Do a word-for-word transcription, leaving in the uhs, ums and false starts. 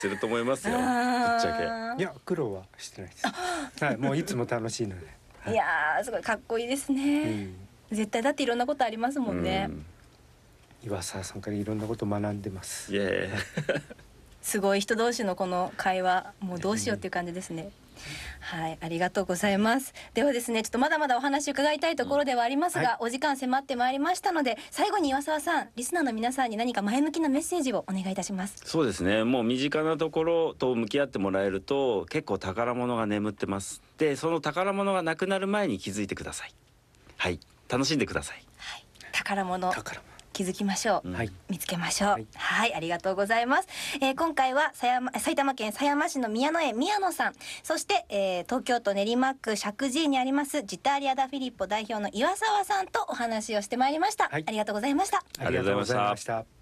すると思いますよ。ぶっちゃいや苦労はしてないです。はい、もういつも楽しいので。 いやーすごいかっこいいですね、うん、絶対だっていろんなことありますもんね。うん岩沢さんからいろんなこと学んでます。 いえすごい人同士のこの会話もうどうしようっていう感じですね。はい、ありがとうございます。ではですねちょっとまだまだお話伺いたいところではありますが、うんはい、お時間迫ってまいりましたので最後に岩沢さんリスナーの皆さんに何か前向きなメッセージをお願いいたします。 そうですね、もう身近なところと向き合ってもらえると結構宝物が眠ってます。でその宝物がなくなる前に気づいてください。はい、楽しんでください。 はい、宝物宝物気づきましょう、うん、見つけましょう。はい、はい、ありがとうございます。えー、今回は狭山埼玉県狭山市の宮野園宮野さん、そして、えー、東京都練馬区石神井にありますジターリアダフィリッポ代表の岩沢さんとお話をしてまいりました。はい、ありがとうございました。 ありがとうございました。